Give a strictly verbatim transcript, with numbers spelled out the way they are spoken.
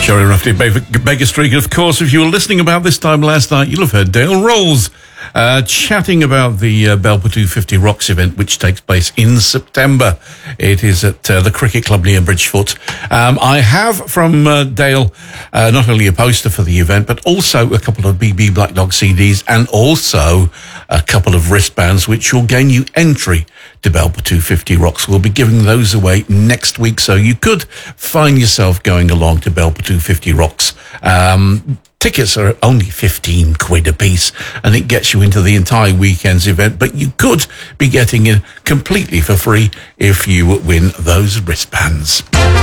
Sure enough, Baker Street. Of course, if you were listening about this time last night, you'll have heard Dale Rolls uh, chatting about the uh, Belper two fifty Rocks event, which takes place in September. It is at uh, the Cricket Club near Bridgefoot. Um, I have from uh, Dale uh, not only a poster for the event, but also a couple of B B Black Dog C Ds and also a couple of wristbands, which will gain you entry to Belper two fifty Rocks. We'll be giving those away next week, so you could find yourself going along to Belper two fifty Rocks. Um, tickets are only fifteen quid a piece, and it gets you into the entire weekend's event, but you could be getting in completely for free if you win those wristbands.